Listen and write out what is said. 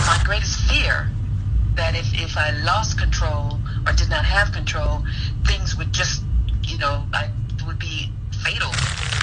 my greatest fear that if I lost control or did not have control, things would just, would be fatal.